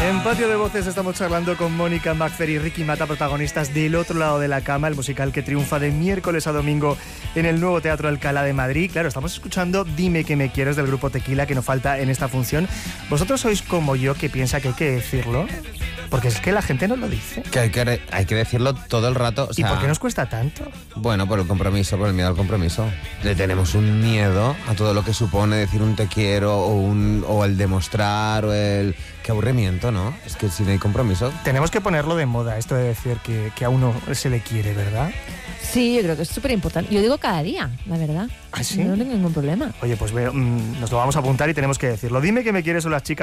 En Patio de Voces estamos charlando con Mónica Macfer y Ricky Mata, protagonistas del Otro lado de la cama, el musical que triunfa de miércoles a domingo en el nuevo Teatro Alcalá de Madrid. Claro, estamos escuchando Dime que me quieres del grupo Tequila, que no falta en esta función. ¿Vosotros sois como yo, que piensa que hay que decirlo? Porque es que la gente no lo dice. Que hay que decirlo todo el rato. O sea, ¿y por qué nos cuesta tanto? Bueno, por el compromiso, por el miedo al compromiso. Le tenemos un miedo a todo lo que supone decir un te quiero o el demostrar o el... Qué aburrimiento, ¿no? Es que si no hay compromiso... Tenemos que ponerlo de moda, esto de decir que a uno se le quiere, ¿verdad? Sí, yo creo que es súper importante. Yo digo cada día, la verdad. ¿Ah, sí? No tengo ningún problema. Oye, pues nos lo vamos a apuntar y tenemos que decirlo. Dime que me quieres o las chicas